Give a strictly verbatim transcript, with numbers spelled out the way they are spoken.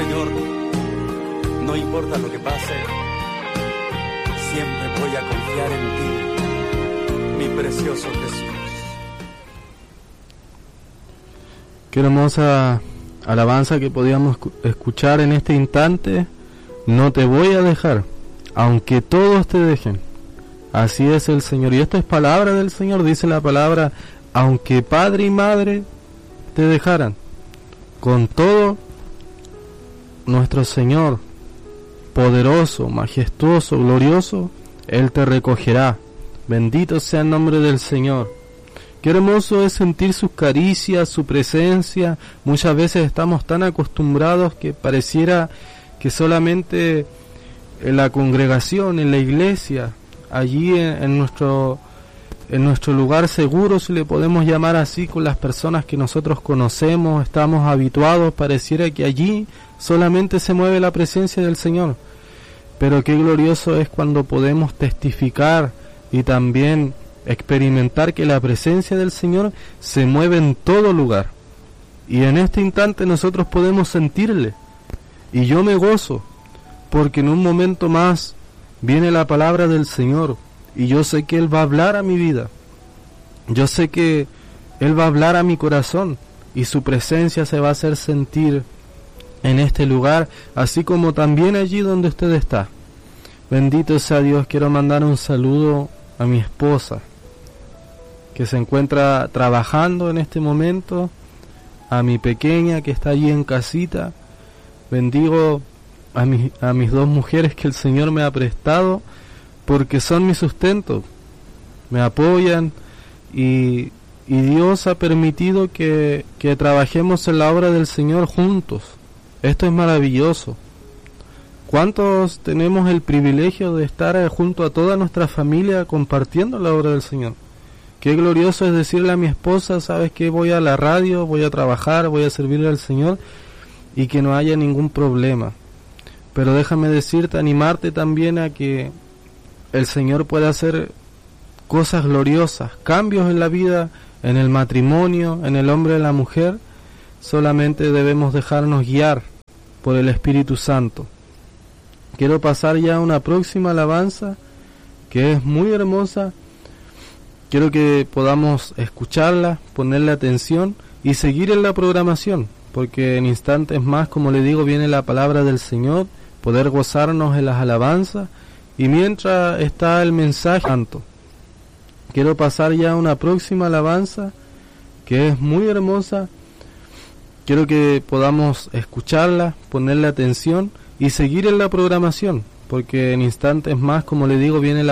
Señor, no importa lo que pase, siempre voy a confiar en ti, mi precioso Jesús. Qué hermosa alabanza que podíamos escuchar en este instante. No te voy a dejar, aunque todos te dejen. Así es el Señor. Y esto es palabra del Señor. Dice la palabra, aunque padre y madre te dejaran, con todo nuestro Señor, poderoso, majestuoso, glorioso, Él te recogerá. Bendito sea el nombre del Señor. Qué hermoso es sentir sus caricias, su presencia. Muchas veces estamos tan acostumbrados que pareciera que solamente en la congregación, en la iglesia, allí en, en nuestro en nuestro lugar seguro, si le podemos llamar así, con las personas que nosotros conocemos, estamos habituados, pareciera que allí solamente se mueve la presencia del Señor. Pero qué glorioso es cuando podemos testificar y también experimentar que la presencia del Señor se mueve en todo lugar. Y en este instante nosotros podemos sentirle. Y yo me gozo, porque en un momento más viene la palabra del Señor, y yo sé que Él va a hablar a mi vida. Yo sé que Él va a hablar a mi corazón, y su presencia se va a hacer sentir en este lugar, así como también allí donde usted está. Bendito sea Dios. Quiero mandar un saludo a mi esposa, que se encuentra trabajando en este momento, a mi pequeña que está allí en casita. Bendigo a, mi, a mis dos mujeres que el Señor me ha prestado, porque son mi sustento, me apoyan, y, y Dios ha permitido que, que trabajemos en la obra del Señor juntos. Esto es maravilloso. ¿Cuántos tenemos el privilegio de estar junto a toda nuestra familia compartiendo la obra del Señor? Qué glorioso es decirle a mi esposa, sabes que voy a la radio, voy a trabajar, voy a servirle al Señor, y que no haya ningún problema. Pero déjame decirte, animarte también a que el Señor puede hacer cosas gloriosas, cambios en la vida, en el matrimonio, en el hombre y la mujer. Solamente debemos dejarnos guiar por el Espíritu Santo. Quiero pasar ya a una próxima alabanza que es muy hermosa. Quiero que podamos escucharla, ponerle atención y seguir en la programación, porque en instantes más, como le digo, viene la palabra del Señor, poder gozarnos en las alabanzas, y mientras está el mensaje santo. Quiero pasar ya a una próxima alabanza que es muy hermosa. Quiero que podamos escucharla, ponerle atención y seguir en la programación, porque en instantes más, como le digo, viene la